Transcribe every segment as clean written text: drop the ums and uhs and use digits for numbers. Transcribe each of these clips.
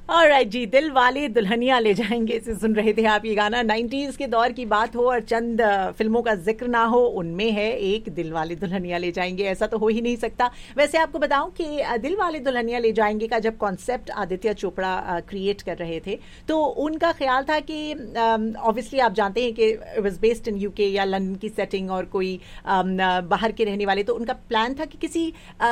Alright जी, दिल वाले दुल्हनिया ले जाएंगे से सुन रहे थे आप ये गाना। 90s के दौर की बात हो और चंद फिल्मों का जिक्र ना हो, उनमें है एक दिल वाले दुल्हनिया ले जाएंगे। ऐसा तो हो ही नहीं सकता। वैसे आपको बताऊं कि दिल वाले दुल्हनिया ले जाएंगे का जब कॉन्सेप्ट आदित्य चोपड़ा क्रिएट कर रहे थे तो उनका ख्याल था कि ऑब्वियसली आप जानते हैं कि it was based in UK या लंदन की सेटिंग और कोई बाहर के रहने वाले, तो उनका प्लान था कि किसी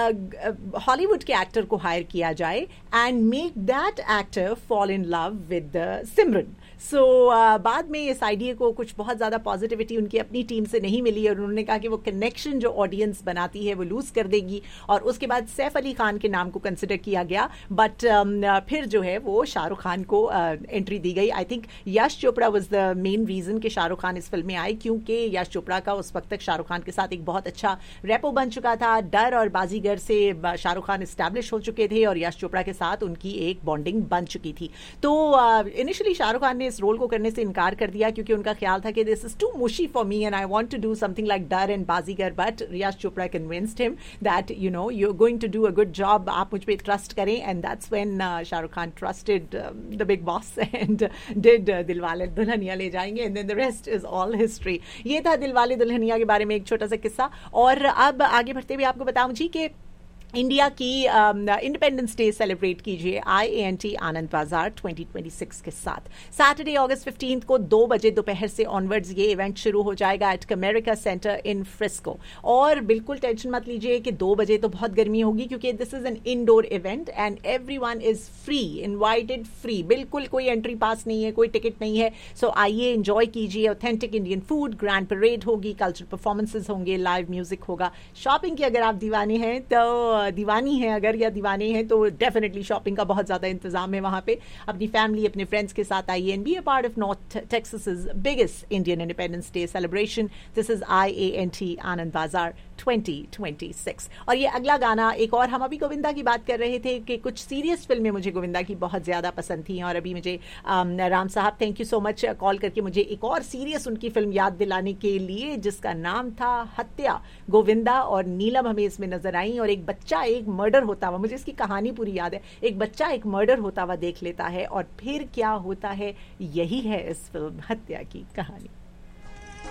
हॉलीवुड के एक्टर को हायर किया जाए and make that actor fall in love with सिमरन। सो बाद में इस आइडिया को कुछ बहुत ज़्यादा पॉजिटिविटी उनकी अपनी टीम से नहीं मिली और उन्होंने कहा कि वो कनेक्शन जो ऑडियंस बनाती है वो लूज कर देगी, और उसके बाद सैफ अली खान के नाम को कंसिडर किया गया। बट फिर जो है वो शाहरुख खान को एंट्री दी गई। I think Yash Chopra was the main reason कि शाहरुख खान इस फिल्म में आए, क्योंकि यश चोपड़ा का उस वक्त तक शाहरुख खान के साथ एक बहुत अच्छा रेपो बन चुका था। डर और बाजीगर से शाहरुख खान एस्टैब्लिश हो चुके थे और यश चोपड़ा के साथ उनकी एक बॉन्डिंग बन चुकी थी। तो इनिशियली शाहरुख खान ने इस रोल को करने से इनकार कर दिया क्योंकि उनका ख्याल था कि this is to Munshi for me and I want to do something like डर and Baazigar. But Yash Chopra convinced him that you know you are going to do a good job, आप मुझ पे ट्रस्ट करें, and that's when Shahrukh Khan trusted the big boss and did Dilwale Dulhania ले जाएंगे, and then the rest is all history. ये था दिलवाले दुल्हनिया के बारे में एक छोटा सा किस्सा। और अब आगे बढ़ते हुए आपको बताऊं जी कि इंडिया की इंडिपेंडेंस डे सेलिब्रेट कीजिए IANT आनंद बाजार 2026 के साथ। सैटरडे अगस्त 15 को 2 बजे दोपहर से ऑनवर्ड्स ये इवेंट शुरू हो जाएगा एट कमेरिका सेंटर इन फ्रिस्को। और बिल्कुल टेंशन मत लीजिए कि 2 बजे तो बहुत गर्मी होगी, क्योंकि this is an indoor event and everyone is free, invited, free, बिल्कुल कोई एंट्री पास नहीं है, कोई टिकट नहीं है। सो आइए एंजॉय कीजिए authentic Indian food, grand parade होगी, कल्चरल परफॉर्मेंसेज होंगे, लाइव म्यूजिक होगा। शॉपिंग की अगर आप दीवानी हैं तो दीवानी है अगर या दीवाने हैं तो डेफिनेटली शॉपिंग का बहुत ज़्यादा इंतजाम है वहाँ पे। अपनी फैमिली अपने फ्रेंड्स के साथ आइए and be a part of north Texas biggest Indian independence day celebration. This is IANT आनंद बाजार 2026। और ये अगला गाना एक और, हम अभी गोविंदा की बात कर रहे थे कि कुछ सीरियस फिल्में मुझे गोविंदा की बहुत ज़्यादा पसंद थी, और अभी मुझे राम साहब thank you so much call करके मुझे एक और सीरियस उनकी फिल्म याद दिलाने के लिए जिसका नाम था हत्या। गोविंदा और नीलम हमें इसमें नजर आई और एक बच्चा एक मर्डर होता हुआ, मुझे इसकी कहानी पूरी याद है, एक बच्चा एक मर्डर होता हुआ देख लेता है और फिर क्या होता है, यही है इस फिल्म हत्या की कहानी।